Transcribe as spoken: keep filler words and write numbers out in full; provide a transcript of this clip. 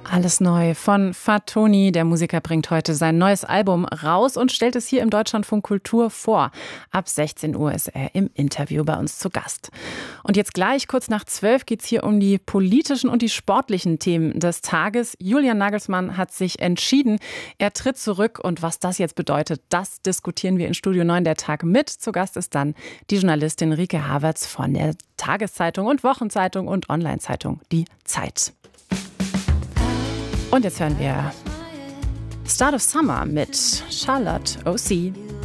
Alles neu von Fatoni. Der Musiker bringt heute sein neues Album raus und stellt es hier im Deutschlandfunk Kultur vor. Ab sechzehn Uhr ist er im Interview bei uns zu Gast. Und jetzt gleich, kurz nach zwölf, geht es hier um die politischen und die sportlichen Themen des Tages. Julian Nagelsmann hat sich entschieden. Er tritt zurück und was das jetzt bedeutet, das diskutieren wir in Studio neun der Tag mit. Zu Gast ist dann die Journalistin Rike Havertz von der Tageszeitung und Wochenzeitung und Online-Zeitung Die Zeit. Und jetzt hören wir Start of Summer mit Charlotte O C.